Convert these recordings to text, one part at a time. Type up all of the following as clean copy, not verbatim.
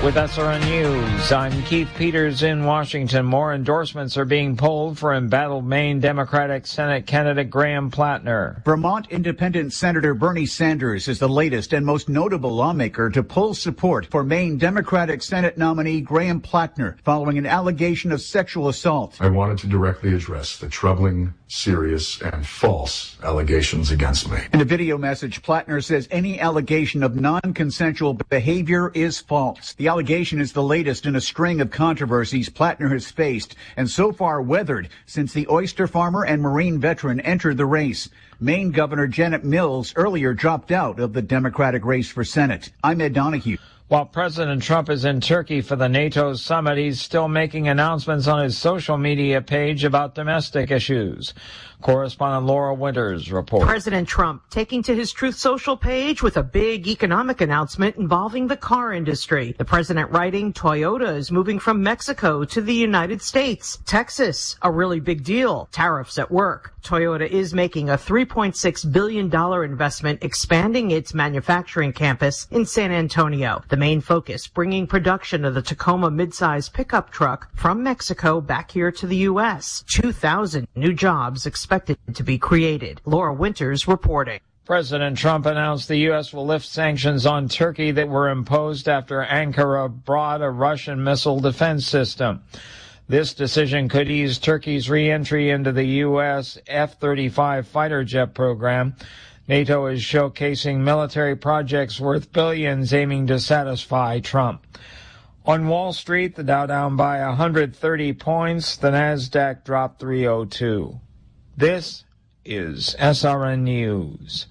With SRN News, I'm Keith Peters in Washington. More endorsements are being polled for embattled Maine Democratic Senate candidate Graham Plattner. Vermont Independent Senator Bernie Sanders is the latest and most notable lawmaker to poll support for Maine Democratic Senate nominee Graham Plattner following an allegation of sexual assault. I wanted to directly address the troubling, serious, and false allegations against me. In a video message, Plattner says any allegation of non-consensual behavior is false. The allegation is the latest in a string of controversies Plattner has faced and so far weathered since the oyster farmer and Marine veteran entered the race. Maine Governor Janet Mills earlier dropped out of the Democratic race for Senate. I'm Ed Donahue. While President Trump is in Turkey for the NATO summit, he's still making announcements on his social media page about domestic issues. Correspondent Laura Winters reports. President Trump taking to his Truth Social page with a big economic announcement involving the car industry. The president writing, Toyota is moving from Mexico to the United States. Texas, a really big deal. Tariffs at work. Toyota is making a $3.6 billion investment expanding its manufacturing campus in San Antonio. The main focus, bringing production of the Tacoma midsize pickup truck from Mexico back here to the U.S. 2,000 new jobs expected to be created. Laura Winters reporting. President Trump announced the U.S. will lift sanctions on Turkey that were imposed after Ankara brought a Russian missile defense system. This decision could ease Turkey's re-entry into the U.S. F-35 fighter jet program. NATO is showcasing military projects worth billions aiming to satisfy Trump. On Wall Street, the Dow down by 130 points. The Nasdaq dropped 302. This is SRN News.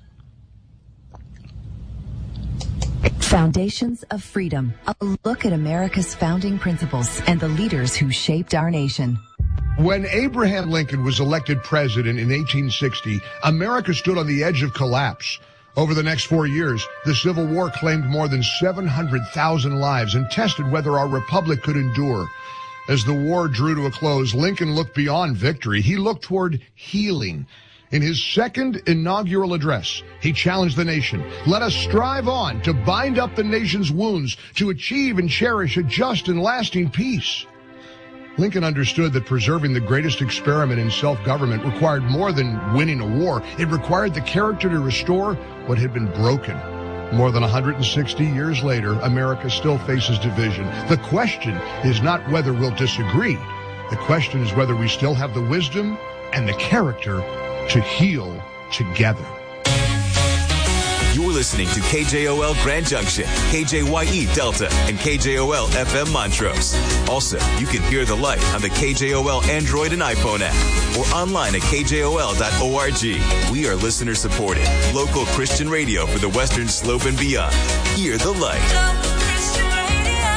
Foundations of Freedom, a look at America's founding principles and the leaders who shaped our nation. When Abraham Lincoln was elected president in 1860, America stood on the edge of collapse. Over the next 4 years, the Civil War claimed more than 700,000 lives and tested whether our republic could endure. As the war drew to a close, Lincoln looked beyond victory. He looked toward healing. In his second inaugural address, he challenged the nation. Let us strive on to bind up the nation's wounds, to achieve and cherish a just and lasting peace. Lincoln understood that preserving the greatest experiment in self-government required more than winning a war. It required the character to restore what had been broken. More than 160 years later, America still faces division. The question is not whether we'll disagree. The question is whether we still have the wisdom and the character to heal together. You're listening to KJOL Grand Junction, KJYE Delta, and KJOL FM Montrose. Also, you can hear the light on the KJOL Android and iPhone app or online at kjol.org. We are listener supported, local Christian radio for the Western Slope and beyond. Hear the light. Local Christian radio,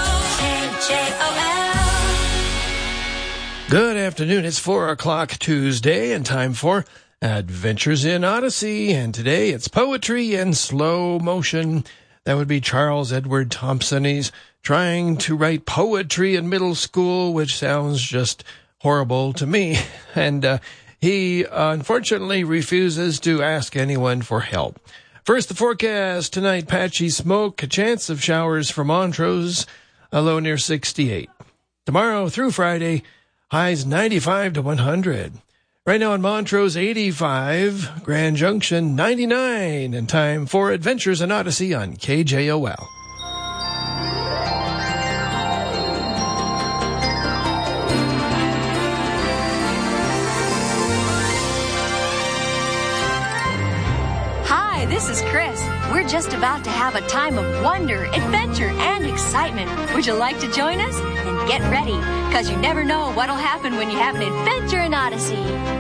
KJOL. Good afternoon. It's 4 o'clock Tuesday and time for Adventures in Odyssey, and today it's poetry in slow motion. That would be Charles Edward Thompson. He's trying to write poetry in middle school, which sounds just horrible to me. And he unfortunately refuses to ask anyone for help. First, the forecast tonight: patchy smoke, a chance of showers for Montrose, a low near 68. Tomorrow through Friday, highs 95 to 100. Right now in Montrose, 85, Grand Junction, 99, and time for Adventures in Odyssey on KJOL. Hi, this is Chris. We're just about to have a time of wonder, adventure, and excitement. Would you like to join us? Then get ready, because you never know what'll happen when you have an adventure in Odyssey.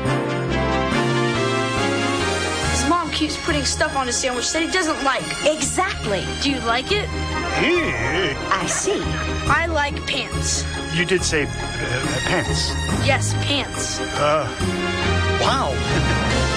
His mom keeps putting stuff on his sandwich that he doesn't like. Exactly. Do you like it? I see. I like pants. You did say pants. Yes, pants. Wow.